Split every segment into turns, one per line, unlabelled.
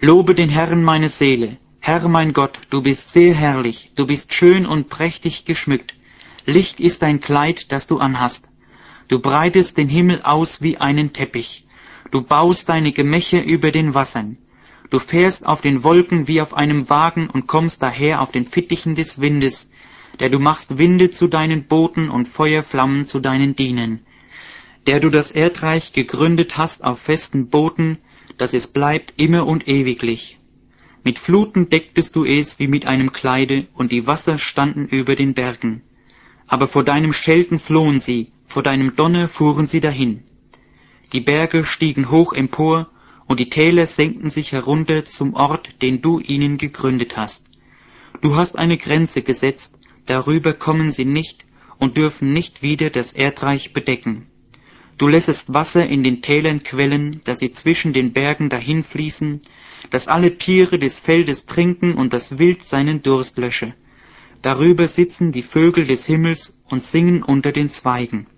Lobe den Herrn, meine Seele. Herr, mein Gott, du bist sehr herrlich, du bist schön und prächtig geschmückt. Licht ist dein Kleid, das du anhast. Du breitest den Himmel aus wie einen Teppich. Du baust deine Gemächer über den Wassern. Du fährst auf den Wolken wie auf einem Wagen und kommst daher auf den Fittichen des Windes, der du machst Winde zu deinen Booten und Feuerflammen zu deinen Dienern, der du das Erdreich gegründet hast auf festen Booten, dass es bleibt immer und ewiglich. Mit Fluten decktest du es wie mit einem Kleide, und die Wasser standen über den Bergen. Aber vor deinem Schelten flohen sie, vor deinem Donner fuhren sie dahin. Die Berge stiegen hoch empor, und die Täler senkten sich herunter zum Ort, den du ihnen gegründet hast. Du hast eine Grenze gesetzt, darüber kommen sie nicht und dürfen nicht wieder das Erdreich bedecken. Du lässest Wasser in den Tälern quellen, dass sie zwischen den Bergen dahinfließen, dass alle Tiere des Feldes trinken und das Wild seinen Durst lösche. Darüber sitzen die Vögel des Himmels und singen unter den Zweigen.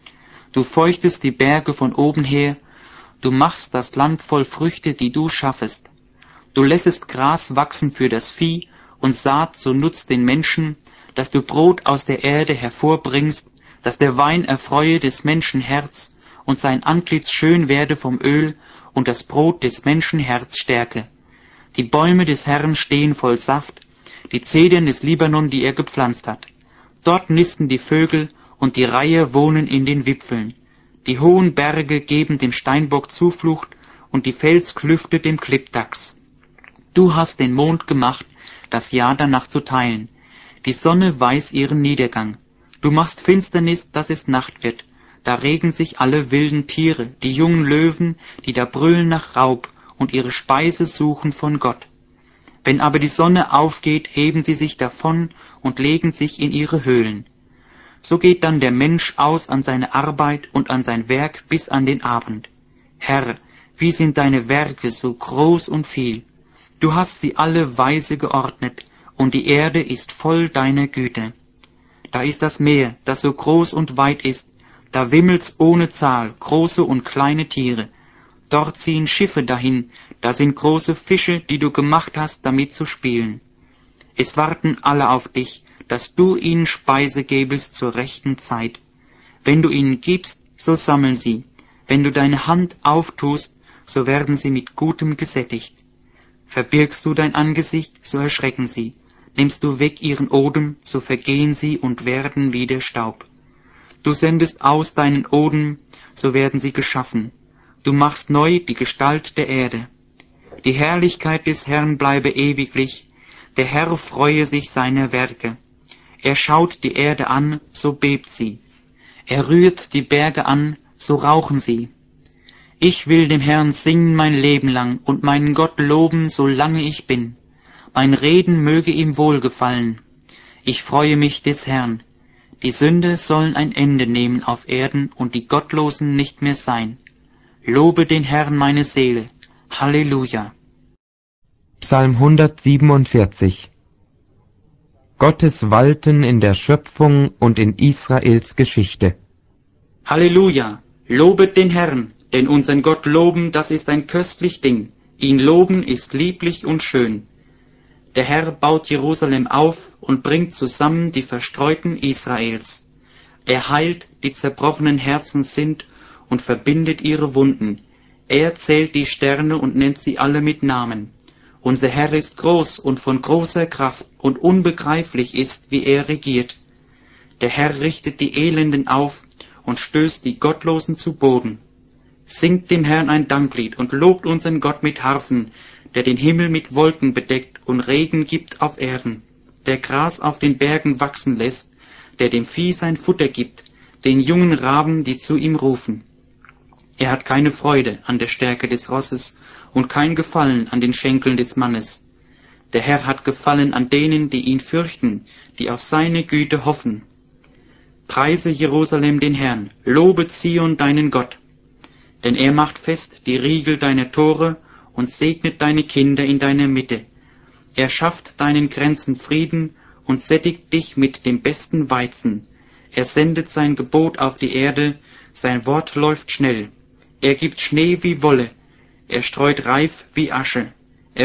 Du feuchtest die Berge von oben her, du machst das Land voll Früchte, die du schaffest. Du lässest Gras wachsen für das Vieh und Saat so Nutz den Menschen, dass du Brot aus der Erde hervorbringst, dass der Wein erfreue des Menschen Herz und sein Antlitz schön werde vom Öl und das Brot des Menschen Herz stärke. Die Bäume des Herrn stehen voll Saft, die Zedern des Libanon, die er gepflanzt hat. Dort nisten die Vögel und die Reiher wohnen in den Wipfeln. Die hohen Berge geben dem Steinbock Zuflucht und die Felsklüfte dem Klippdachs. Du hast den Mond gemacht, das Jahr danach zu teilen. Die Sonne weiß ihren Niedergang. Du machst Finsternis, dass es Nacht wird. Da regen sich alle wilden Tiere, die jungen Löwen, die da brüllen nach Raub und ihre Speise suchen von Gott. Wenn aber die Sonne aufgeht, heben sie sich davon und legen sich in ihre Höhlen. So geht dann der Mensch aus an seine Arbeit und an sein Werk bis an den Abend. Herr, wie sind deine Werke so groß und viel? Du hast sie alle weise geordnet, und die Erde ist voll deiner Güte. Da ist das Meer, das so groß und weit ist, da wimmelt's ohne Zahl, große und kleine Tiere. Dort ziehen Schiffe dahin, da sind große Fische, die du gemacht hast, damit zu spielen. Es warten alle auf dich, dass du ihnen Speise gäbest zur rechten Zeit. Wenn du ihnen gibst, so sammeln sie. Wenn du deine Hand auftust, so werden sie mit Gutem gesättigt. Verbirgst du dein Angesicht, so erschrecken sie. Nimmst du weg ihren Odem, so vergehen sie und werden wieder Staub. Du sendest aus deinen Odem, so werden sie geschaffen. Du machst neu die Gestalt der Erde. Die Herrlichkeit des Herrn bleibe ewiglich, der Herr freue sich seiner Werke. Er schaut die Erde an, so bebt sie. Er rührt die Berge an, so rauchen sie. Ich will dem Herrn singen mein Leben lang und meinen Gott loben, solange ich bin. Mein Reden möge ihm wohlgefallen. Ich freue mich des Herrn. Die Sünder sollen ein Ende nehmen auf Erden und die Gottlosen nicht mehr sein. Lobe den Herrn meine Seele. Halleluja.
Psalm 147. Gottes Walten in der Schöpfung und in Israels Geschichte.
Halleluja. Lobet den Herrn, denn unseren Gott loben, das ist ein köstlich Ding. Ihn loben ist lieblich und schön. Der Herr baut Jerusalem auf und bringt zusammen die Verstreuten Israels. Er heilt, die zerbrochenen Herzen sind, und verbindet ihre Wunden. Er zählt die Sterne und nennt sie alle mit Namen. Unser Herr ist groß und von großer Kraft, und unbegreiflich ist, wie er regiert. Der Herr richtet die Elenden auf und stößt die Gottlosen zu Boden. Singt dem Herrn ein Danklied und lobt unseren Gott mit Harfen, der den Himmel mit Wolken bedeckt und Regen gibt auf Erden, der Gras auf den Bergen wachsen lässt, der dem Vieh sein Futter gibt, den jungen Raben, die zu ihm rufen. Er hat keine Freude an der Stärke des Rosses und kein Gefallen an den Schenkeln des Mannes. Der Herr hat Gefallen an denen, die ihn fürchten, die auf seine Güte hoffen. Preise Jerusalem den Herrn, lobe Zion deinen Gott. Denn er macht fest die Riegel deiner Tore und segnet deine Kinder in deiner Mitte. Er schafft deinen Grenzen Frieden und sättigt dich mit dem besten Weizen. Er sendet sein Gebot auf die Erde, sein Wort läuft schnell. Er gibt Schnee wie Wolle, er streut Reif wie Asche.